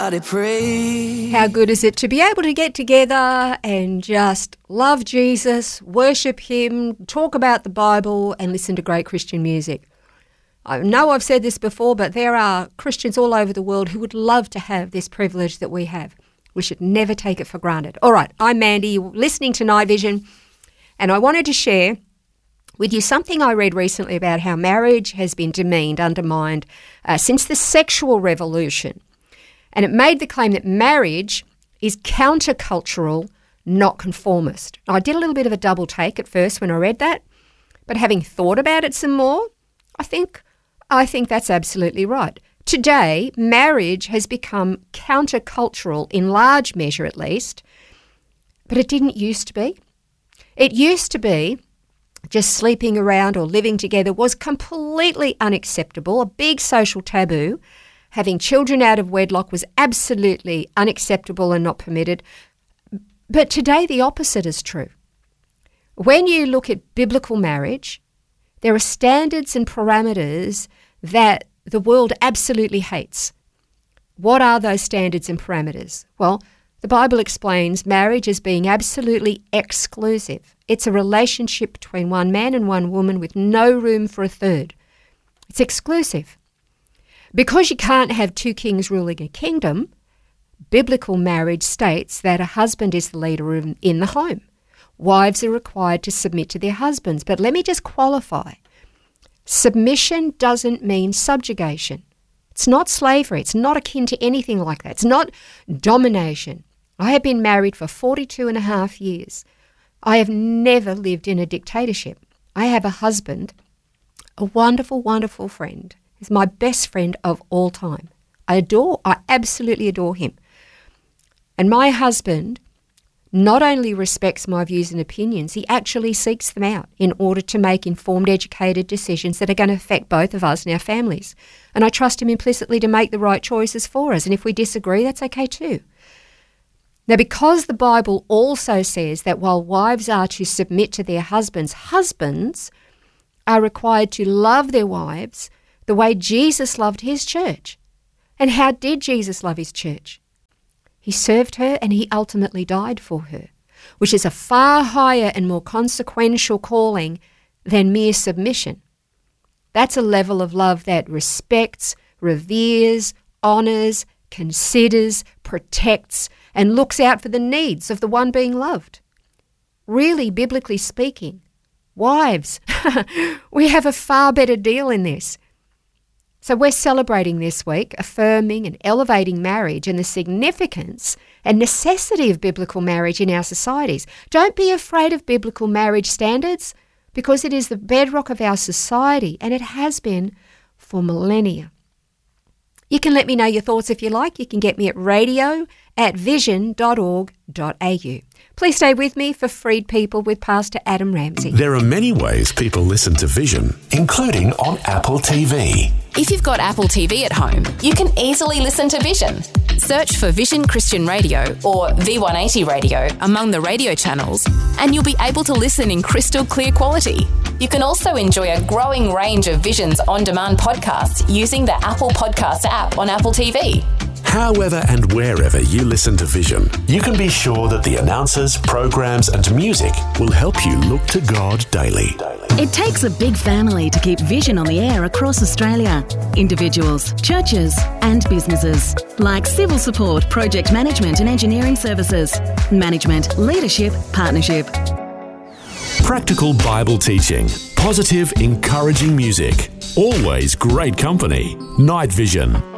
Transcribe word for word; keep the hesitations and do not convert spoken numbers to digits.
I pray. How good is it to be able to get together and just love Jesus, worship him, talk about the Bible and listen to great Christian music. I know I've said this before, but there are Christians all over the world who would love to have this privilege that we have. We should never take it for granted. All right, I'm Mandy, you're listening to Night Vision, and I wanted to share with you something I read recently about how marriage has been demeaned, undermined uh, since the sexual revolution. And it made the claim that marriage is countercultural, not conformist. I did a little bit of a double take at first when I read that, but having thought about it some more, I think I think that's absolutely right. Today, marriage has become countercultural in large measure at least, but it didn't used to be. It used to be just sleeping around or living together was completely unacceptable, a big social taboo. Having children out of wedlock was absolutely unacceptable and not permitted. But today the opposite is true. When you look at biblical marriage, there are standards and parameters that the world absolutely hates. What are those standards and parameters? Well, the Bible explains marriage as being absolutely exclusive. It's a relationship between one man and one woman with no room for a third. It's exclusive. Because you can't have two kings ruling a kingdom, biblical marriage states that a husband is the leader in, in the home. Wives are required to submit to their husbands. But let me just qualify. Submission doesn't mean subjugation. It's not slavery. It's not akin to anything like that. It's not domination. I have been married for forty-two and a half years. I have never lived in a dictatorship. I have a husband, a wonderful, wonderful friend. He's my best friend of all time. I adore, I absolutely adore him. And my husband not only respects my views and opinions, he actually seeks them out in order to make informed, educated decisions that are going to affect both of us and our families. And I trust him implicitly to make the right choices for us. And if we disagree, that's okay too. Now, because the Bible also says that while wives are to submit to their husbands, husbands are required to love their wives the way Jesus loved his church. And how did Jesus love his church? He served her and he ultimately died for her, which is a far higher and more consequential calling than mere submission. That's a level of love that respects, reveres, honours, considers, protects, and looks out for the needs of the one being loved. Really, biblically speaking, wives, we have a far better deal in this. So we're celebrating this week, affirming and elevating marriage and the significance and necessity of biblical marriage in our societies. Don't be afraid of biblical marriage standards because it is the bedrock of our society and it has been for millennia. You can let me know your thoughts if you like. You can get me at radio at vision dot org dot a u. Please stay with me for Freed People with Pastor Adam Ramsey. There are many ways people listen to Vision, including on Apple T V. If you've got Apple T V at home, you can easily listen to Vision. Search for Vision Christian Radio or V one eighty Radio among the radio channels, and you'll be able to listen in crystal clear quality. You can also enjoy a growing range of Vision's on-demand podcasts using the Apple Podcasts app on Apple T V. However and wherever you listen to Vision, you can be sure that the announcers, programs and music will help you look to God daily. It takes a big family to keep Vision on the air across Australia. Individuals, churches and businesses, like civil support, project management and engineering services, management, leadership, partnership. Practical Bible teaching, positive, encouraging music, always great company. Night Vision.